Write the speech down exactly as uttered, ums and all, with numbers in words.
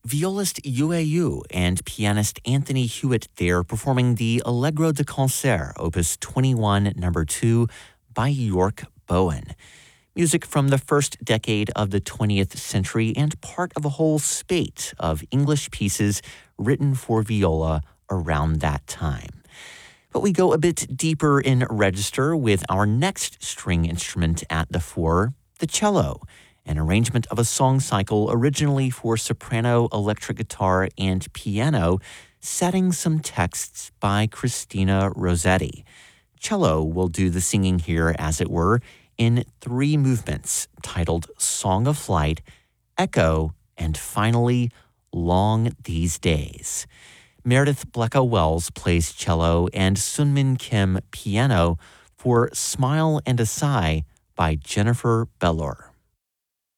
Violist Yue Yu and pianist Anthony Hewitt there performing the Allegro de Concert, Opus twenty-one, number two, by York Bowen. Music from the first decade of the twentieth century and part of a whole spate of English pieces written for viola around that time. But we go a bit deeper in register with our next string instrument at the fore, the cello, an arrangement of a song cycle originally for soprano, electric guitar, and piano, setting some texts by Christina Rossetti. Cello will do the singing here, as it were, in three movements titled Song of Flight, Echo, and finally, Long These Days. Meredith Blecka-Wells plays cello and Sunmin Kim piano for Smile and a Sigh by Jennifer Bellor.